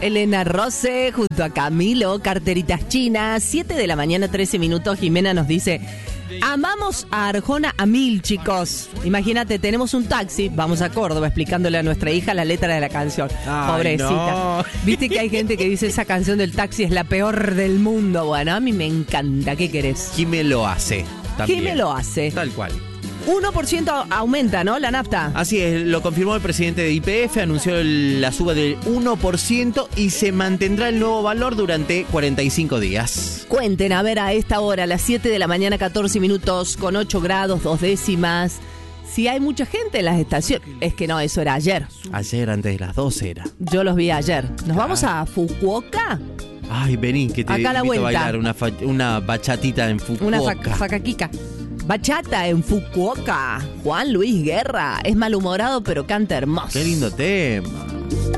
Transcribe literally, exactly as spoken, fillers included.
Elena Rose junto a Camilo, carteritas chinas, siete de la mañana, trece minutos. Jimena nos dice: amamos a Arjona a mil, chicos. Imagínate, tenemos un taxi, vamos a Córdoba explicándole a nuestra hija la letra de la canción. Ay, pobrecita. No. Viste que hay gente que dice esa canción del taxi es la peor del mundo. Bueno, a mí me encanta. ¿Qué querés? Jimé lo hace también. Jimé lo hace. Tal cual. uno por ciento aumenta, ¿no? La nafta. Así es, lo confirmó el presidente de Y P F, anunció el- la suba del uno por ciento y se mantendrá el nuevo valor durante cuarenta y cinco días. Cuenten, a ver, a esta hora, a las siete de la mañana, catorce minutos, con ocho grados, dos décimas. Si hay mucha gente en las estaciones. Es que no, eso era ayer. Ayer, antes de las doce era. Yo los vi ayer. ¿Nos vamos a Fukuoka? Ay, vení, que te Acá a la invito a vuelta. bailar una, fa- una bachatita en Fukuoka. Una fac- facaquica. Bachata en Fukuoka. Juan Luis Guerra. Es malhumorado, pero canta hermoso. Qué lindo tema.